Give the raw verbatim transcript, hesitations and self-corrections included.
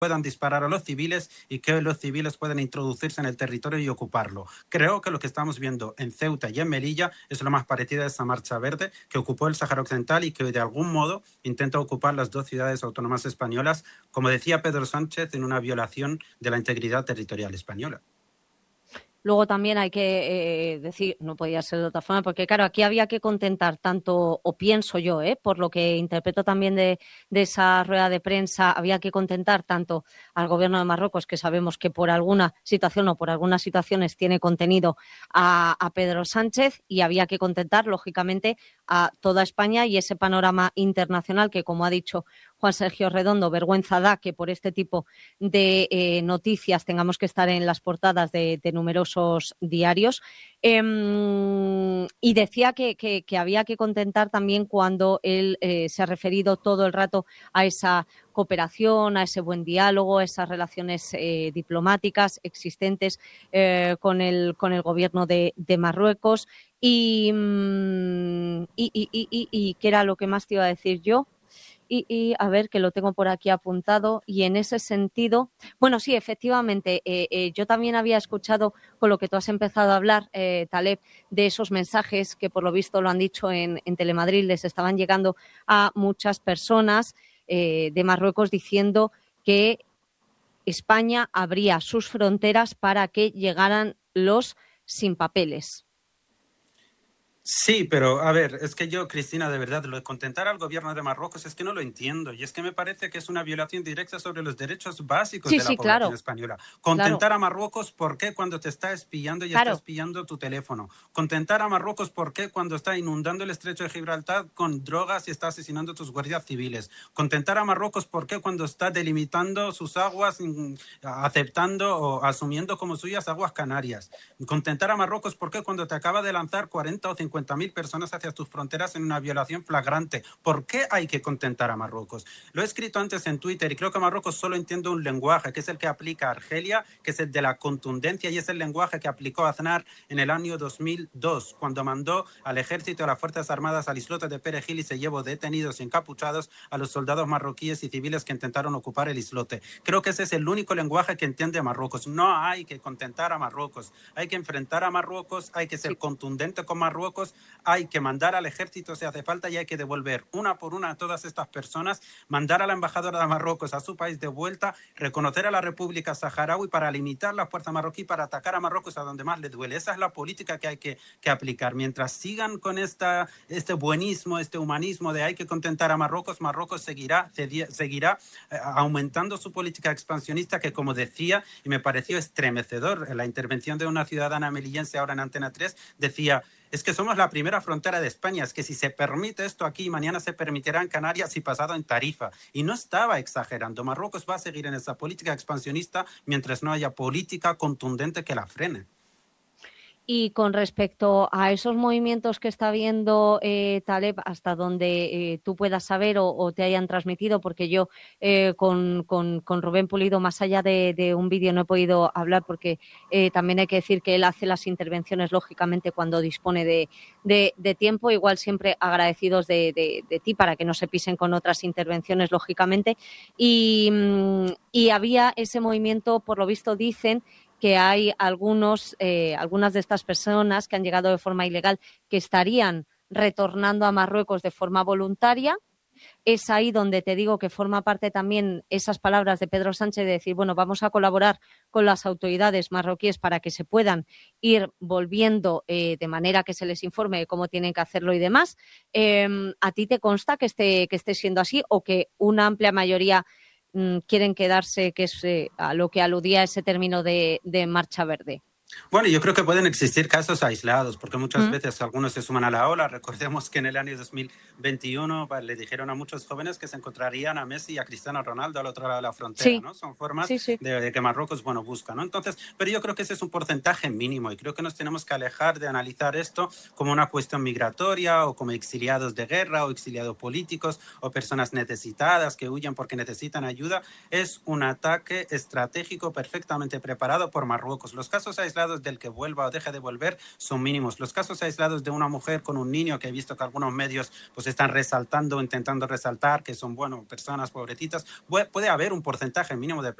puedan disparar a los civiles y que los civiles puedan introducirse en el territorio y ocuparlo. Creo que lo que estamos viendo en Ceuta y en Melilla es lo más parecido a esa marcha verde que ocupó el Sáhara Occidental y que de algún modo intenta ocupar las dos ciudades autónomas españolas, como decía Pedro Sánchez, en una violación de la integridad territorial española. Luego también hay que eh, decir, no podía ser de otra forma, porque claro, aquí había que contentar tanto, o pienso yo, eh, por lo que interpreto también de, de esa rueda de prensa, había que contentar tanto al gobierno de Marruecos, que sabemos que por alguna situación o por algunas situaciones tiene contenido a, a Pedro Sánchez, y había que contentar, lógicamente, a toda España y ese panorama internacional que, como ha dicho Juan Sergio Redondo, vergüenza da que por este tipo de eh, noticias tengamos que estar en las portadas de, de numerosos diarios. Eh, y decía que, que, que había que contentar también cuando él eh, se ha referido todo el rato a esa cooperación, a ese buen diálogo, a esas relaciones eh, diplomáticas existentes eh, con, el, con el gobierno de, de Marruecos. Y, y, y, y, y, y ¿qué era lo que más te iba a decir yo? Y, y a ver, que lo tengo por aquí apuntado, y en ese sentido, bueno, sí, efectivamente, eh, eh, yo también había escuchado con lo que tú has empezado a hablar, eh, Taleb, de esos mensajes que por lo visto lo han dicho en, en Telemadrid, les estaban llegando a muchas personas eh, de Marruecos diciendo que España abría sus fronteras para que llegaran los sin papeles. Sí, pero a ver, es que yo, Cristina, de verdad, lo de contentar al gobierno de Marruecos es que no lo entiendo. Y es que me parece que es una violación directa sobre los derechos básicos Sí, de la sí, población claro, española. claro, Contentar a Marruecos, ¿por qué cuando te está espiando y está claro. espiando tu teléfono? Contentar a Marruecos, ¿por qué cuando está inundando el estrecho de Gibraltar con drogas y está asesinando a tus guardias civiles? Contentar a Marruecos, ¿por qué cuando está delimitando sus aguas, mm, aceptando o asumiendo como suyas aguas canarias? Contentar a Marruecos, ¿por qué cuando te acaba de lanzar cuarenta o cincuenta mil personas hacia tus fronteras en una violación flagrante? ¿Por qué hay que contentar a Marruecos? Lo he escrito antes en Twitter y creo que Marruecos solo entiende un lenguaje, que es el que aplica a Argelia, que es el de la contundencia, y es el lenguaje que aplicó Aznar en el año dos mil dos, cuando mandó al ejército y a las Fuerzas Armadas al islote de Perejil y se llevó detenidos y encapuchados a los soldados marroquíes y civiles que intentaron ocupar el islote. Creo que ese es el único lenguaje que entiende Marruecos. No hay que contentar a Marruecos, hay que enfrentar a Marruecos, hay que ser Sí. contundente con Marruecos, hay que mandar al ejército si hace falta y hay que devolver una por una a todas estas personas, mandar a la embajadora de Marruecos a su país de vuelta, reconocer a la República Saharaui para limitar la fuerza marroquí, para atacar a Marruecos a donde más le duele. Esa es la política que hay que, que aplicar. Mientras sigan con esta, este buenismo, este humanismo de hay que contentar a Marruecos, Marruecos seguirá, seguirá eh, aumentando su política expansionista que, como decía, y me pareció estremecedor, en la intervención de una ciudadana melillense ahora en Antena tres, decía: es que somos la primera frontera de España, es que si se permite esto aquí, mañana se permitirá en Canarias y pasado en Tarifa. Y no estaba exagerando. Marruecos va a seguir en esa política expansionista mientras no haya política contundente que la frene. Y con respecto a esos movimientos que está viendo eh, Taleb, hasta donde eh, tú puedas saber o, o te hayan transmitido, porque yo eh, con, con, con Rubén Pulido, más allá de, de un vídeo, no he podido hablar porque eh, también hay que decir que él hace las intervenciones, lógicamente, cuando dispone de, de, de tiempo, igual siempre agradecidos de, de, de ti para que no se pisen con otras intervenciones, lógicamente. Y, y había ese movimiento, por lo visto, dicen que hay algunos, eh, algunas de estas personas que han llegado de forma ilegal que estarían retornando a Marruecos de forma voluntaria. Es ahí donde te digo que forma parte también esas palabras de Pedro Sánchez de decir, bueno, vamos a colaborar con las autoridades marroquíes para que se puedan ir volviendo eh, de manera que se les informe de cómo tienen que hacerlo y demás. Eh, ¿A ti te consta que esté, que esté siendo así o que una amplia mayoría quieren quedarse, que es eh, a lo que aludía ese término de, de marcha verde? Bueno, yo creo que pueden existir casos aislados, porque muchas ¿Mm? veces algunos se suman a la ola. Recordemos que en el año dos mil veintiuno le dijeron a muchos jóvenes que se encontrarían a Messi y a Cristiano Ronaldo al otro lado de la frontera, Sí, ¿no? Son formas sí, sí. de, de que Marruecos, bueno, busca, ¿no? Entonces, pero yo creo que ese es un porcentaje mínimo y creo que nos tenemos que alejar de analizar esto como una cuestión migratoria o como exiliados de guerra o exiliados políticos o personas necesitadas que huyen porque necesitan ayuda. Es un ataque estratégico perfectamente preparado por Marruecos. Los casos aislados aislados del que vuelva o deje de volver son mínimos. Los casos aislados de una mujer con un niño, que he visto que algunos medios pues están resaltando, intentando resaltar que son, bueno, personas pobrecitas, puede haber un porcentaje mínimo de